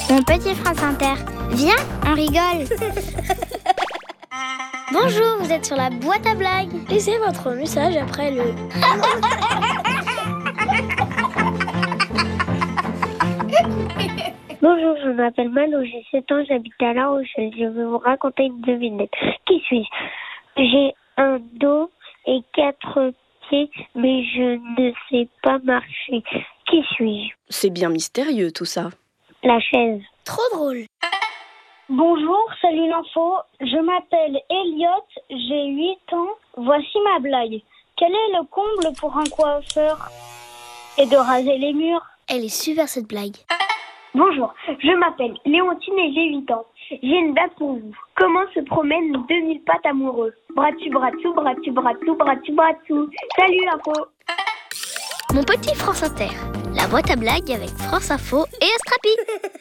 Mon petit France Inter. Viens, on rigole. Bonjour, vous êtes sur la boîte à blagues. Laissez votre message après le... Bonjour, je m'appelle Malo, j'ai 7 ans, j'habite à La Rochelle. Je vais vous raconter une devinette. Qui suis-je? J'ai un dos et 4 pieds, mais je ne sais pas marcher. Qui suis-je? C'est bien mystérieux tout ça. La chaise. Trop drôle. Bonjour, salut l'info. Je m'appelle Elliot, j'ai 8 ans. Voici ma blague. Quel est le comble pour un coiffeur? Et de raser les murs. Elle est super cette blague. Bonjour, je m'appelle Léontine et j'ai 8 ans. J'ai une blague pour vous. Comment se promènent 2000 pattes amoureux? Bras-tu, bras-tu, bras-tu, bras-tu, bras-tu, bras-tu. Salut l'info. Mon petit France Inter. La boîte à blagues avec France Info et Astrapi.